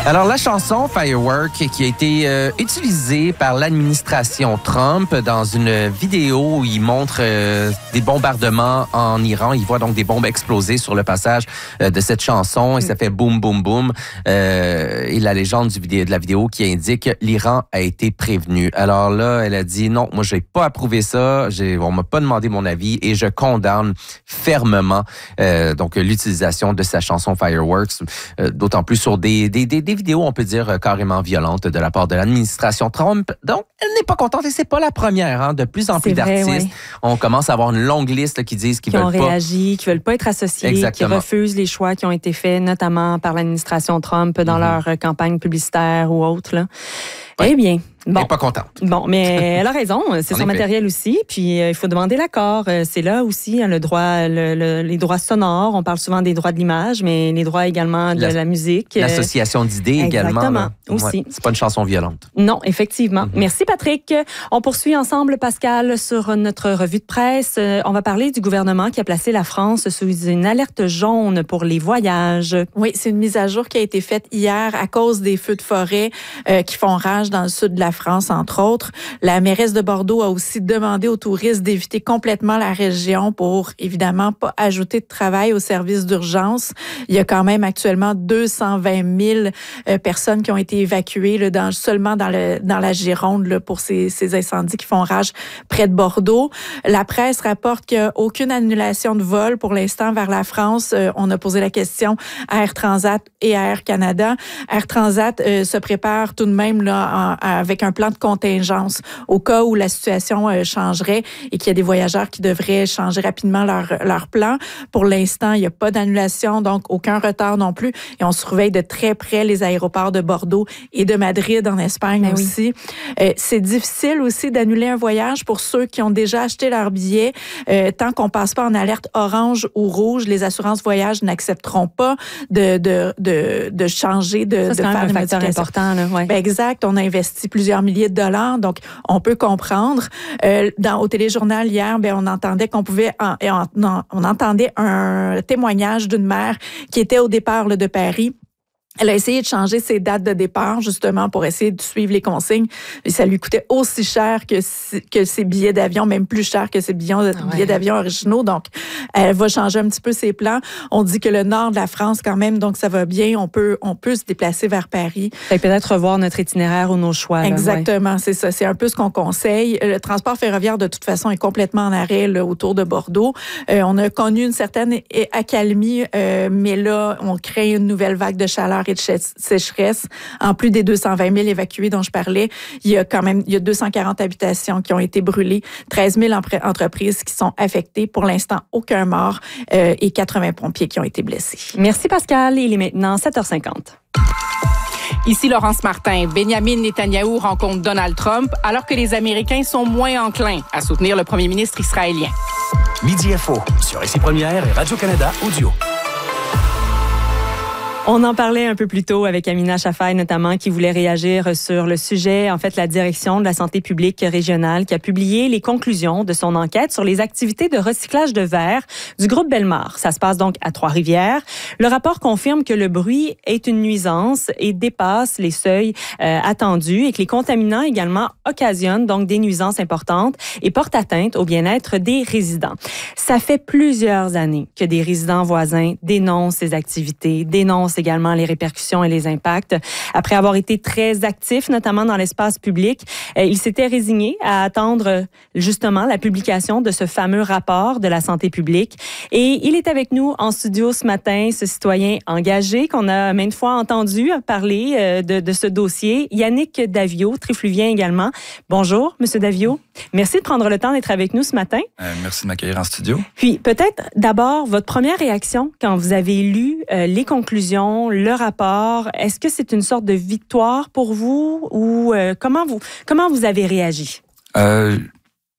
Alors, la chanson Firework qui a été utilisée par l'administration Trump dans une vidéo où il montre des bombardements en Iran. Il voit donc des bombes exploser sur le passage de cette chanson et ça fait boum, boum, boum. Et la légende de la vidéo qui indique l'Iran a été prévenu. Alors là, elle a dit non, moi, j'ai pas approuvé ça. On m'a pas demandé mon avis et je condamne fermement donc l'utilisation de sa chanson Fireworks, d'autant plus sur des vidéos, on peut dire, carrément violentes de la part de l'administration Trump. Donc, elle n'est pas contente et c'est pas la première. Hein. De plus en plus d'artistes, on commence à avoir une longue liste là, qui disent qu'ils veulent pas... Qui ont réagi, qui veulent pas être associés, Exactement. qui refusent les choix qui ont été faits, notamment par l'administration Trump dans leur campagne publicitaire ou autre. Là. Ouais. Eh bien, bon. Elle n'est pas contente. Bon, mais elle a raison. C'est En son effet. matériel aussi. Puis, il faut demander l'accord. C'est là aussi le droit, les droits sonores. On parle souvent des droits de l'image, mais les droits également de la musique. L'association d'idées également. Exactement, aussi. Ouais, c'est pas une chanson violente. Non, effectivement. Merci, Patrick. On poursuit ensemble, Pascal, sur notre revue de presse. On va parler du gouvernement qui a placé la France sous une alerte jaune pour les voyages. Oui, c'est une mise à jour qui a été faite hier à cause des feux de forêt qui font rage dans le sud de la France, entre autres. La mairesse de Bordeaux a aussi demandé aux touristes d'éviter complètement la région pour, évidemment, pas ajouter de travail aux services d'urgence. Il y a quand même actuellement 220 000 personnes qui ont été évacuées là, seulement dans la Gironde là, pour ces incendies qui font rage près de Bordeaux. La presse rapporte qu'il n'y a aucune annulation de vol pour l'instant vers la France. On a posé la question à Air Transat et à Air Canada. Air Transat se prépare tout de même là, avec un plan de contingence au cas où la situation changerait et qu'il y a des voyageurs qui devraient changer rapidement leur plan. Pour l'instant, il n'y a pas d'annulation, donc aucun retard non plus. Et on surveille de très près les aéroports de Bordeaux et de Madrid en Espagne aussi. C'est difficile aussi d'annuler un voyage pour ceux qui ont déjà acheté leur billet. Tant qu'on passe pas en alerte orange ou rouge, les assurances voyage n'accepteront pas de changer de c'est faire un des facteur modifications. important. Là, ouais. Ben exact. On a investi plusieurs milliers de dollars, donc on peut comprendre. Au téléjournal hier, on entendait on entendait un témoignage d'une mère qui était au départ là, de Paris. Elle a essayé de changer ses dates de départ, justement, pour essayer de suivre les consignes. Et ça lui coûtait aussi cher que ses billets d'avion, même plus cher que ses billets d'avion originaux. Donc, elle va changer un petit peu ses plans. On dit que le nord de la France, quand même, donc ça va bien. On peut se déplacer vers Paris. Et peut-être revoir notre itinéraire ou nos choix. Exactement, là, c'est ça. C'est un peu ce qu'on conseille. Le transport ferroviaire, de toute façon, est complètement en arrêt là, autour de Bordeaux. On a connu une certaine accalmie, mais là, on crée une nouvelle vague de chaleur et de sécheresse. En plus des 220 000 évacués dont je parlais, il y a 240 habitations qui ont été brûlées, 13 000 entreprises qui sont affectées. Pour l'instant, aucun mort et 80 pompiers qui ont été blessés. Merci Pascal. Il est maintenant 7h50. Ici Laurence Martin. Benjamin Netanyahou rencontre Donald Trump alors que les Américains sont moins enclins à soutenir le premier ministre israélien. Midi Info sur Ici Première et Radio-Canada Audio. On en parlait un peu plus tôt avec Amina Chaffaï, notamment, qui voulait réagir sur le sujet. En fait, la direction de la santé publique régionale qui a publié les conclusions de son enquête sur les activités de recyclage de verre du groupe Bellemare. Ça se passe donc à Trois-Rivières. Le rapport confirme que le bruit est une nuisance et dépasse les seuils attendus et que les contaminants également occasionnent donc des nuisances importantes et portent atteinte au bien-être des résidents. Ça fait plusieurs années que des résidents voisins dénoncent ces activités, dénoncent également les répercussions et les impacts. Après avoir été très actifs, notamment dans l'espace public, ils s'étaient résignés à attendre justement la publication de ce fameux rapport de la santé publique. Et il est avec nous en studio ce matin, ce citoyen engagé qu'on a maintes fois entendu parler de ce dossier, Yannick Daviau, trifluvien également. Bonjour, Monsieur Daviau. Merci de prendre le temps d'être avec nous ce matin. Merci de m'accueillir en studio. Puis peut-être d'abord votre première réaction quand vous avez lu les conclusions, le rapport. Est-ce que c'est une sorte de victoire pour vous ou comment vous avez réagi?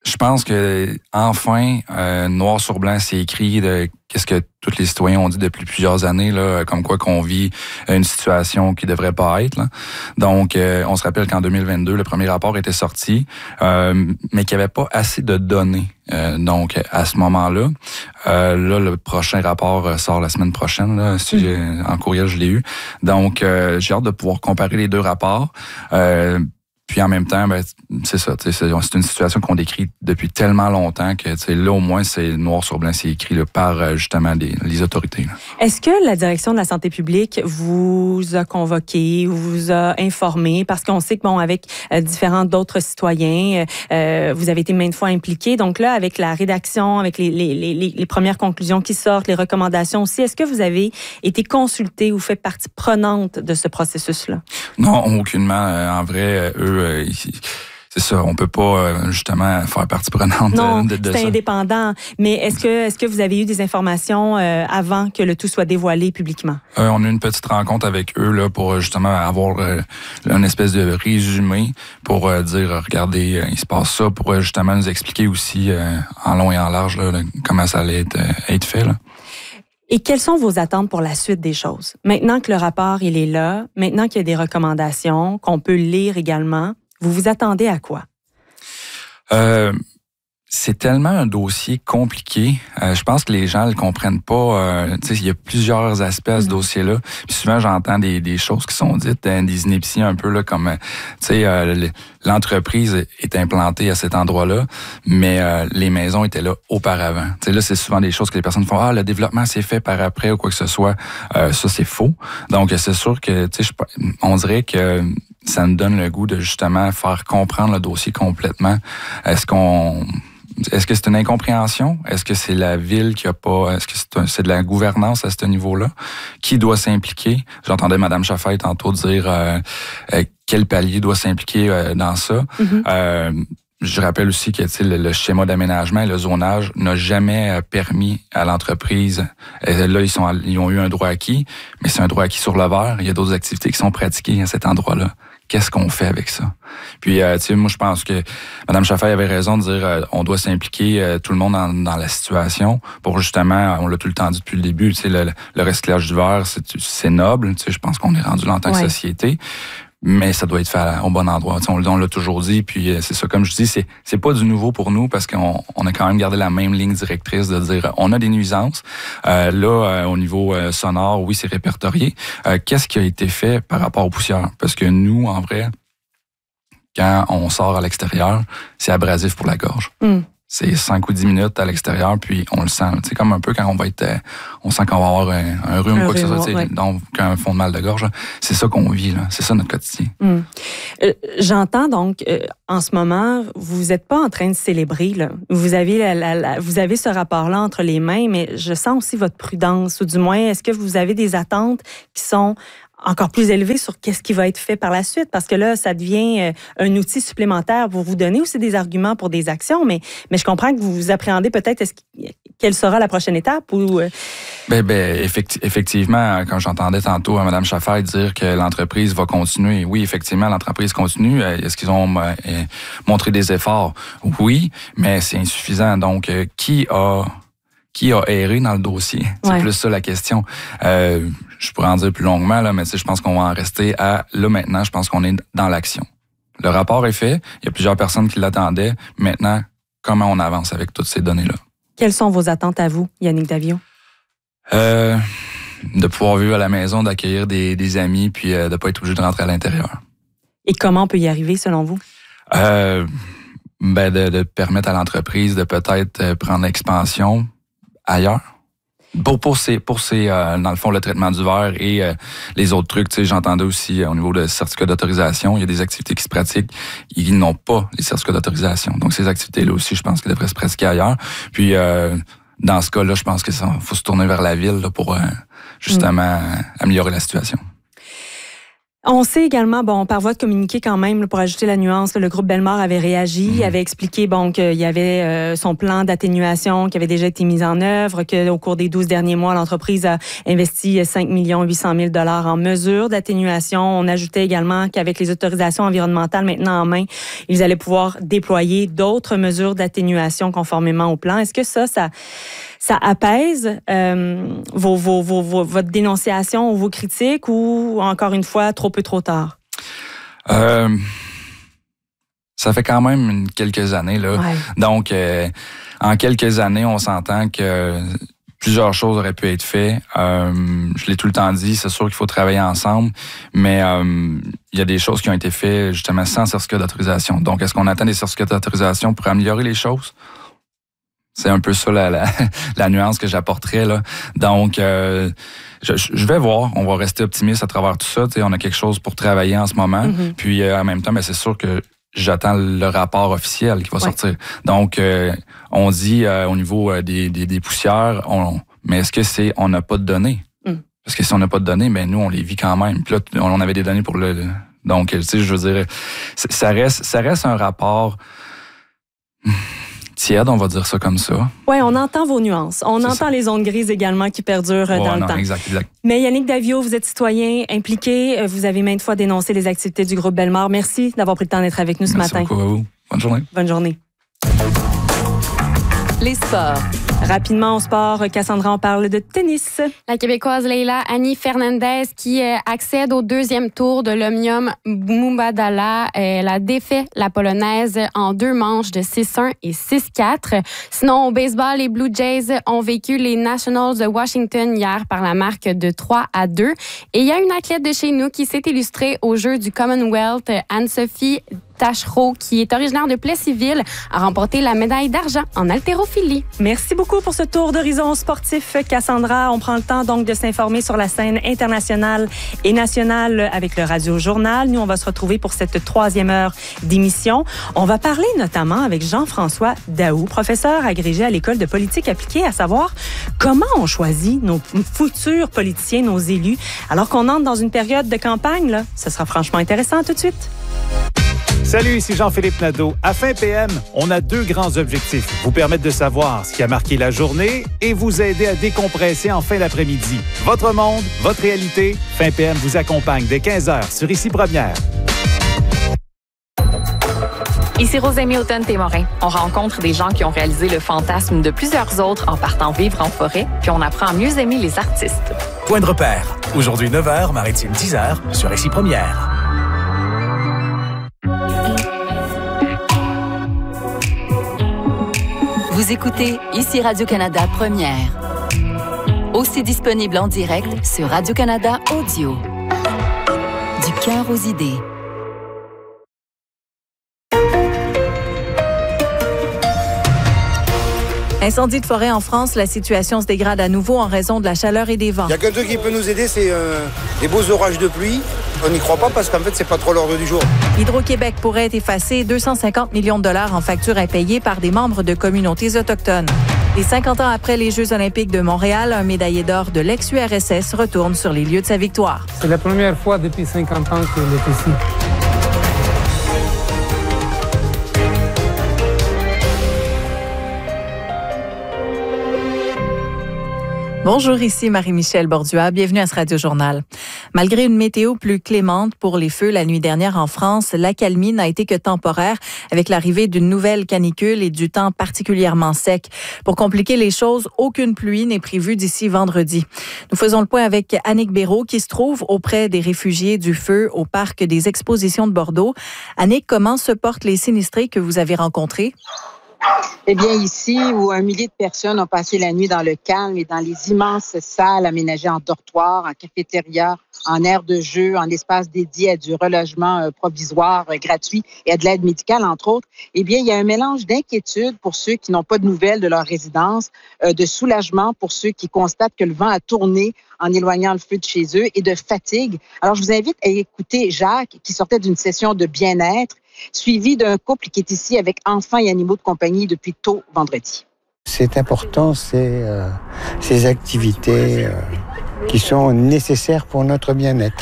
Je pense que enfin, noir sur blanc, c'est écrit de qu'est-ce que tous les citoyens ont dit depuis plusieurs années, là, comme quoi qu'on vit une situation qui devrait pas être. Là. Donc, on se rappelle qu'en 2022, le premier rapport était sorti, mais qu'il n'y avait pas assez de données. Donc, à ce moment-là, là, le prochain rapport sort la semaine prochaine. Là, en courriel, je l'ai eu. Donc, j'ai hâte de pouvoir comparer les deux rapports. Puis en même temps, ben, c'est ça, c'est une situation qu'on décrit depuis tellement longtemps que là, au moins, c'est noir sur blanc, c'est écrit là, par justement les autorités. Là. Est-ce que la direction de la santé publique vous a convoqué ou vous a informé? Parce qu'on sait que, bon, avec différents d'autres citoyens, vous avez été maintes fois impliqués. Donc là, avec la rédaction, avec les premières conclusions qui sortent, les recommandations aussi, est-ce que vous avez été consulté ou fait partie prenante de ce processus-là? Non, aucunement. En vrai, eux, c'est ça, on peut pas justement faire partie prenante de ça. C'est indépendant. Mais est-ce que vous avez eu des informations avant que le tout soit dévoilé publiquement? On a eu une petite rencontre avec eux là pour justement avoir une espèce de résumé pour dire regardez, il se passe ça, pour justement nous expliquer aussi en long et en large là, comment ça allait être fait. Là. Et quelles sont vos attentes pour la suite des choses? Maintenant que le rapport, il est là, maintenant qu'il y a des recommandations, qu'on peut lire également, vous vous attendez à quoi? C'est tellement un dossier compliqué. Je pense que les gens le comprennent pas. Il y a plusieurs aspects à ce dossier-là. Puis souvent, j'entends des choses qui sont dites, des inepties un peu là, comme l'entreprise est implantée à cet endroit-là, mais les maisons étaient là auparavant. Là, c'est souvent des choses que les personnes font. Le développement s'est fait par après ou quoi que ce soit. Ça, c'est faux. Donc, c'est sûr que on dirait que ça nous donne le goût de justement faire comprendre le dossier complètement. Est-ce que c'est une incompréhension? Est-ce que c'est la ville qui a pas... Est-ce que c'est de la gouvernance à ce niveau-là? Qui doit s'impliquer? J'entendais Mme Chaffet tantôt dire quel palier doit s'impliquer dans ça. Mm-hmm. Je rappelle aussi que le schéma d'aménagement et le zonage n'a jamais permis à l'entreprise. Là, ils ont eu un droit acquis, mais c'est un droit acquis sur le verre. Il y a d'autres activités qui sont pratiquées à cet endroit-là. Qu'est-ce qu'on fait avec ça? Puis, moi, je pense que Mme Chaffet avait raison de dire on doit s'impliquer tout le monde dans la situation pour justement, on l'a tout le temps dit depuis le début, le recyclage du verre, c'est noble. Je pense qu'on est rendu là en tant que société. Mais ça doit être fait au bon endroit. On l'a toujours dit, puis c'est ça. Comme je dis, c'est pas du nouveau pour nous parce qu'on a quand même gardé la même ligne directrice de dire on a des nuisances. Au niveau sonore, oui, c'est répertorié. Qu'est-ce qui a été fait par rapport aux poussières? Parce que nous, en vrai, quand on sort à l'extérieur, c'est abrasif pour la gorge. Mm. C'est 5 ou 10 minutes à l'extérieur, puis on le sent. C'est comme un peu quand on sent qu'on va avoir un rhume ou quoi que ce soit, ouais. Donc un fond de mal de gorge. C'est ça qu'on vit, là. C'est ça notre quotidien. J'entends donc, en ce moment, vous n'êtes pas en train de célébrer. Là. Vous avez ce rapport-là entre les mains, mais je sens aussi votre prudence, ou du moins, est-ce que vous avez des attentes qui sont encore plus élevé sur qu'est-ce qui va être fait par la suite, parce que là, ça devient un outil supplémentaire pour vous donner aussi des arguments pour des actions, mais je comprends que vous vous appréhendez peut-être quelle sera la prochaine étape ou... Effectivement, quand j'entendais tantôt à Mme Chaffet dire que l'entreprise va continuer, oui, effectivement, l'entreprise continue. Est-ce qu'ils ont montré des efforts? Oui, mais c'est insuffisant. Donc, qui a erré dans le dossier? C'est plus ça la question. Je pourrais en dire plus longuement, là, mais je pense qu'on va en rester à... Là, maintenant, je pense qu'on est dans l'action. Le rapport est fait. Il y a plusieurs personnes qui l'attendaient. Maintenant, comment on avance avec toutes ces données-là? Quelles sont vos attentes à vous, Yannick Daviau? De pouvoir vivre à la maison, d'accueillir des amis, puis de ne pas être obligé de rentrer à l'intérieur. Et comment on peut y arriver, selon vous? De permettre à l'entreprise de peut-être prendre l'expansion ailleurs. Pour ces dans le fond, le traitement du verre et les autres trucs, j'entendais aussi au niveau de certificat d'autorisation, il y a des activités qui se pratiquent, ils n'ont pas les certificats d'autorisation. Donc, ces activités-là aussi, je pense qu'elles devraient se pratiquer ailleurs. Puis, dans ce cas-là, je pense qu'il faut se tourner vers la ville là, pour justement améliorer la situation. On sait également, par voie de communiqué quand même, pour ajouter la nuance, le groupe Bellemare avait réagi, avait expliqué qu'il y avait son plan d'atténuation qui avait déjà été mis en œuvre, qu'au cours des 12 derniers mois, l'entreprise a investi 5 800 000 $ en mesures d'atténuation. On ajoutait également qu'avec les autorisations environnementales maintenant en main, ils allaient pouvoir déployer d'autres mesures d'atténuation conformément au plan. Est-ce que ça apaise votre dénonciation ou vos critiques ou, encore une fois, trop peu, trop tard? Ça fait quand même quelques années, là. Ouais. Donc, en quelques années, on s'entend que plusieurs choses auraient pu être faites. Je l'ai tout le temps dit, c'est sûr qu'il faut travailler ensemble, mais il y a des choses qui ont été faites justement sans certificat d'autorisation. Donc, est-ce qu'on attend des certificats d'autorisation pour améliorer les choses? C'est un peu ça la nuance que j'apporterais, là. Donc, je vais voir. On va rester optimiste à travers tout ça. T'sais, on a quelque chose pour travailler en ce moment. Mm-hmm. Puis, en même temps, c'est sûr que j'attends le rapport officiel qui va sortir. Donc, on dit au niveau des poussières, mais est-ce que c'est on n'a pas de données? Parce que si on n'a pas de données, nous, on les vit quand même. Puis là, on avait des données pour le... Donc, tu sais, je veux dire, ça reste un rapport... tiède, on va dire ça comme ça. Oui, on entend vos nuances. On entend les zones grises également qui perdurent dans le temps. Exact. Mais Yannick Daviau, vous êtes citoyen impliqué. Vous avez maintes fois dénoncé les activités du groupe Bellemare. Merci d'avoir pris le temps d'être avec nous ce matin. Merci beaucoup à vous. Bonne journée. Bonne journée. Les sports. Rapidement au sport, Cassandra, on parle de tennis. La Québécoise Leila Annie Fernandez qui accède au deuxième tour de l'Omnium Mubadala. Elle a défait la Polonaise en 2 manches de 6-1 et 6-4. Sinon, au baseball, les Blue Jays ont vécu les Nationals de Washington hier par la marque de 3-2. Et il y a une athlète de chez nous qui s'est illustrée aux Jeux du Commonwealth, Anne-Sophie Tachereau, qui est originaire de Plessisville, a remporté la médaille d'argent en haltérophilie. Merci beaucoup pour ce tour d'horizon sportif, Cassandra. On prend le temps donc de s'informer sur la scène internationale et nationale avec le Radio Journal. Nous, on va se retrouver pour cette 3e heure d'émission. On va parler notamment avec Jean-François Daou, professeur agrégé à l'École de politique appliquée, à savoir comment on choisit nos futurs politiciens, nos élus, alors qu'on entre dans une période de campagne. Là. Ce sera franchement intéressant tout de suite. Salut, ici Jean-Philippe Nadeau. À Fin PM, on a 2 grands objectifs. Vous permettre de savoir ce qui a marqué la journée et vous aider à décompresser en fin d'après-midi. Votre monde, votre réalité. Fin PM vous accompagne dès 15h sur Ici Première. Ici Rosemée Automne-Témorin. On rencontre des gens qui ont réalisé le fantasme de plusieurs autres en partant vivre en forêt, puis on apprend à mieux aimer les artistes. Point de repère. Aujourd'hui 9h, Maritime 10h sur Ici Première. Vous écoutez Ici Radio-Canada Première. Aussi disponible en direct sur Radio-Canada Audio. Du cœur aux idées. Incendie de forêt en France, la situation se dégrade à nouveau en raison de la chaleur et des vents. Il y a quelqu'un qui peut nous aider, c'est des beaux orages de pluie. On n'y croit pas parce qu'en fait, c'est pas trop l'ordre du jour. Hydro-Québec pourrait effacer 250 millions de $ en factures impayées par des membres de communautés autochtones. Et 50 ans après les Jeux olympiques de Montréal, un médaillé d'or de l'ex-URSS retourne sur les lieux de sa victoire. C'est la première fois depuis 50 ans qu'il est ici. Bonjour, ici Marie-Michel Bordua. Bienvenue à ce Radio Journal. Malgré une météo plus clémente pour les feux la nuit dernière en France, l'accalmie n'a été que temporaire avec l'arrivée d'une nouvelle canicule et du temps particulièrement sec. Pour compliquer les choses, aucune pluie n'est prévue d'ici vendredi. Nous faisons le point avec Annick Béraud qui se trouve auprès des réfugiés du feu au parc des Expositions de Bordeaux. Annick, comment se portent les sinistrés que vous avez rencontrés? Eh bien, ici, où 1 millier de personnes ont passé la nuit dans le calme et dans les immenses salles aménagées en dortoirs, en cafétéria, en aires de jeu, en espaces dédiés à du relogement provisoire gratuit et à de l'aide médicale, entre autres, eh bien, il y a un mélange d'inquiétude pour ceux qui n'ont pas de nouvelles de leur résidence, de soulagement pour ceux qui constatent que le vent a tourné en éloignant le feu de chez eux et de fatigue. Alors, je vous invite à écouter Jacques, qui sortait d'une session de bien-être, suivi d'un couple qui est ici avec enfants et animaux de compagnie depuis tôt vendredi. C'est important, ces activités qui sont nécessaires pour notre bien-être.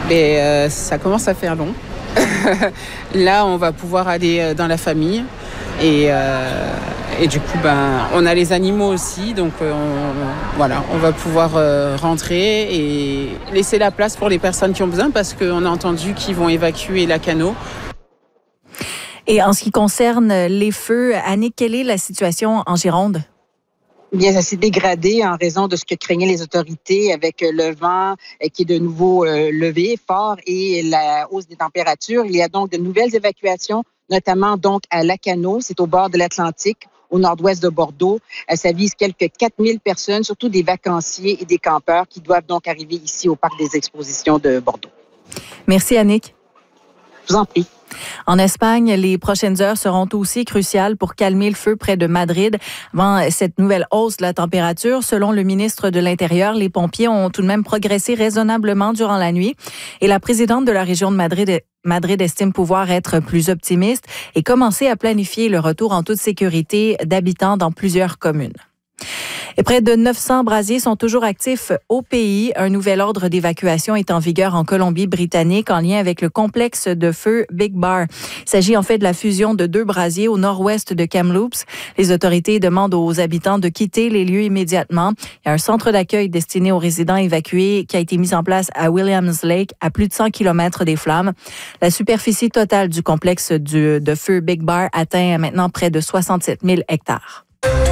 Mais ça commence à faire long. Là, on va pouvoir aller dans la famille et du coup, on a les animaux aussi, donc on va pouvoir rentrer et laisser la place pour les personnes qui ont besoin parce qu'on a entendu qu'ils vont évacuer Lacanau. Et en ce qui concerne les feux, Annick, quelle est la situation en Gironde? Bien, ça s'est dégradé en raison de ce que craignaient les autorités avec le vent qui est de nouveau levé fort et la hausse des températures. Il y a donc de nouvelles évacuations, notamment donc à Lacanau, c'est au bord de l'Atlantique, au nord-ouest de Bordeaux. Ça vise quelques 4000 personnes, surtout des vacanciers et des campeurs qui doivent donc arriver ici au Parc des Expositions de Bordeaux. Merci, Annick. Je vous en prie. En Espagne, les prochaines heures seront aussi cruciales pour calmer le feu près de Madrid. Avant cette nouvelle hausse de la température, selon le ministre de l'Intérieur, les pompiers ont tout de même progressé raisonnablement durant la nuit. Et la présidente de la région de Madrid estime pouvoir être plus optimiste et commencer à planifier le retour en toute sécurité d'habitants dans plusieurs communes. Et près de 900 brasiers sont toujours actifs au pays. Un nouvel ordre d'évacuation est en vigueur en Colombie-Britannique en lien avec le complexe de feu Big Bar. Il s'agit en fait de la fusion de 2 brasiers au nord-ouest de Kamloops. Les autorités demandent aux habitants de quitter les lieux immédiatement. Il y a un centre d'accueil destiné aux résidents évacués qui a été mis en place à Williams Lake, à plus de 100 km des flammes. La superficie totale du complexe de feu Big Bar atteint maintenant près de 67 000 hectares.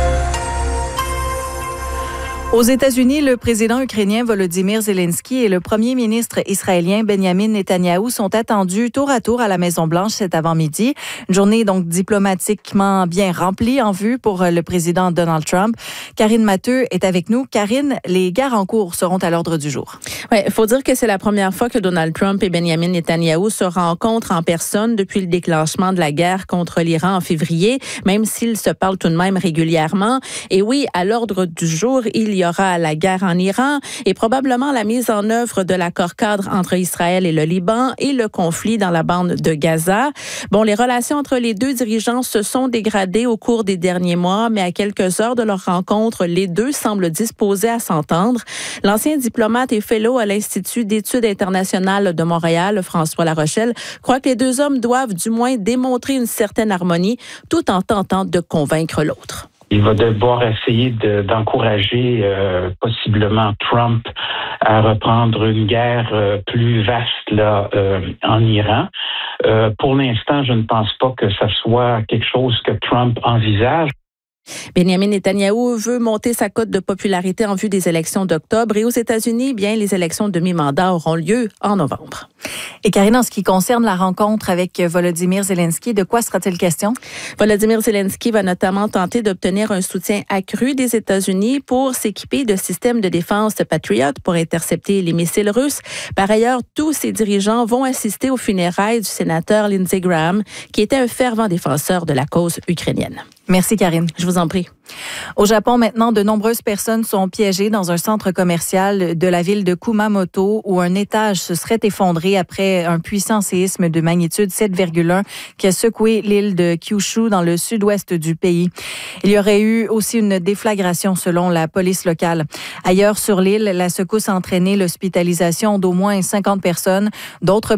Aux États-Unis, le président ukrainien Volodymyr Zelensky et le premier ministre israélien Benjamin Netanyahou sont attendus tour à tour à la Maison-Blanche cet avant-midi. Une journée donc diplomatiquement bien remplie en vue pour le président Donald Trump. Karine Matteux est avec nous. Karine, les guerres en cours seront à l'ordre du jour. Oui, il faut dire que c'est la première fois que Donald Trump et Benjamin Netanyahou se rencontrent en personne depuis le déclenchement de la guerre contre l'Iran en février, même s'ils se parlent tout de même régulièrement. Et oui, à l'ordre du jour, il y aura la guerre en Iran et probablement la mise en œuvre de l'accord-cadre entre Israël et le Liban et le conflit dans la bande de Gaza. Bon, les relations entre les deux dirigeants se sont dégradées au cours des derniers mois, mais à quelques heures de leur rencontre, les deux semblent disposés à s'entendre. L'ancien diplomate et fellow à l'Institut d'études internationales de Montréal, François Larochelle, croit que les deux hommes doivent du moins démontrer une certaine harmonie tout en tentant de convaincre l'autre. Il va devoir essayer d'encourager possiblement Trump à reprendre une guerre plus vaste là en Iran. Pour l'instant, je ne pense pas que ça soit quelque chose que Trump envisage. Benjamin Netanyahou veut monter sa cote de popularité en vue des élections d'octobre et aux États-Unis, bien, les élections de mi-mandat auront lieu en novembre. Et Karine, en ce qui concerne la rencontre avec Volodymyr Zelensky, de quoi sera-t-il question? Volodymyr Zelensky va notamment tenter d'obtenir un soutien accru des États-Unis pour s'équiper de systèmes de défense Patriot pour intercepter les missiles russes. Par ailleurs, tous ces dirigeants vont assister aux funérailles du sénateur Lindsey Graham, qui était un fervent défenseur de la cause ukrainienne. Merci, Karine. Je vous en prie. Au Japon, maintenant, de nombreuses personnes sont piégées dans un centre commercial de la ville de Kumamoto où un étage se serait effondré après un puissant séisme de magnitude 7,1 qui a secoué l'île de Kyushu dans le sud-ouest du pays. Il y aurait eu aussi une déflagration selon la police locale. Ailleurs sur l'île, la secousse a entraîné l'hospitalisation d'au moins 50 personnes. D'autres